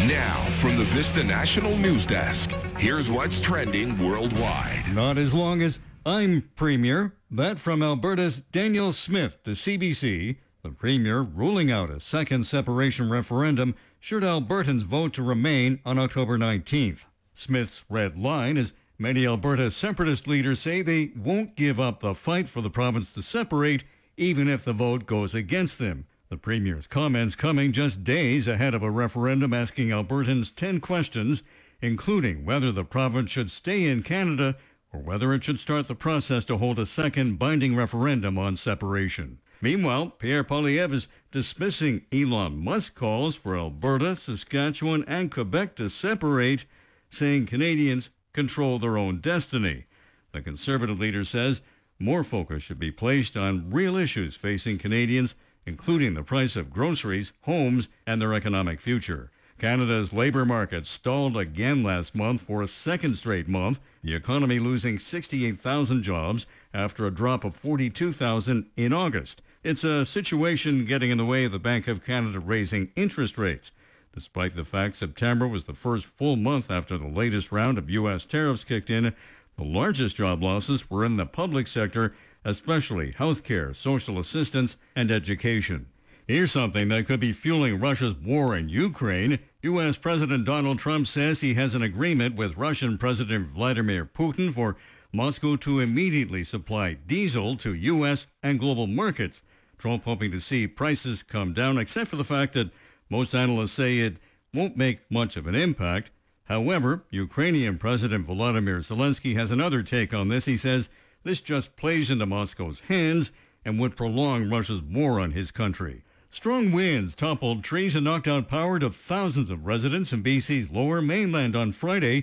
Now, from the Vista National News Desk, here's what's trending worldwide. Not as long as I'm Premier. That from Alberta's Danielle Smith to CBC. The Premier ruling out a second separation referendum should Albertans vote to remain on October 19th. Smith's red line is many Alberta separatist leaders say they won't give up the fight for the province to separate, even if the vote goes against them. The Premier's comments coming just days ahead of a referendum asking Albertans 10 questions, including whether the province should stay in Canada or whether it should start the process to hold a second binding referendum on separation. Meanwhile, Pierre Poilievre is dismissing Elon Musk's calls for Alberta, Saskatchewan, and Quebec to separate, saying Canadians control their own destiny. The Conservative leader says more focus should be placed on real issues facing Canadians, including the price of groceries, homes, and their economic future. Canada's labour market stalled again last month for a second straight month, the economy losing 68,000 jobs after a drop of 42,000 in August. It's a situation getting in the way of the Bank of Canada raising interest rates. Despite the fact September was the first full month after the latest round of U.S. tariffs kicked in, the largest job losses were in the public sector, especially healthcare, social assistance, and education. Here's something that could be fueling Russia's war in Ukraine. U.S. President Donald Trump says he has an agreement with Russian President Vladimir Putin for Moscow to immediately supply diesel to U.S. and global markets. Trump hoping to see prices come down, except for the fact that most analysts say it won't make much of an impact. However, Ukrainian President Volodymyr Zelensky has another take on this. He says this just plays into Moscow's hands and would prolong Russia's war on his country. Strong winds toppled trees and knocked out power to thousands of residents in BC's lower mainland on Friday.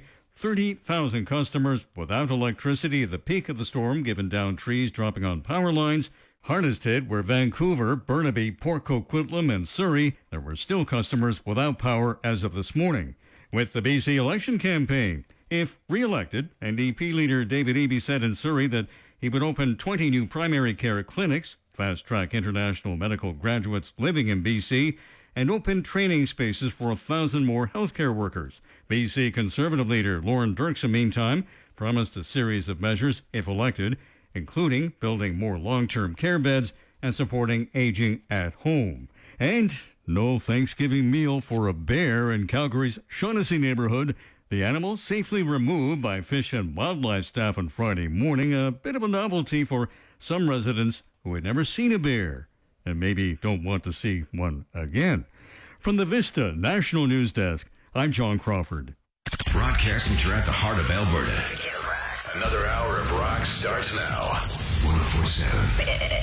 30,000 customers without electricity at the peak of the storm, given down trees dropping on power lines. Hardest hit were Vancouver, Burnaby, Port Coquitlam, and Surrey. There were still customers without power as of this morning. With the BC election campaign, if re-elected, NDP leader David Eby said in Surrey that he would open 20 new primary care clinics, fast-track international medical graduates living in BC, and open training spaces for 1,000 more healthcare workers. BC Conservative leader Lauren Dirksen, meantime, promised a series of measures if elected, including building more long-term care beds and supporting aging at home. And no Thanksgiving meal for a bear in Calgary's Shaughnessy neighborhood. The animal safely removed by Fish and Wildlife staff on Friday morning, a bit of a novelty for some residents who had never seen a bear and maybe don't want to see one again. From the Vista National News Desk, I'm John Crawford. Broadcasting throughout the heart of Alberta. Another hour of rock starts now. 104.7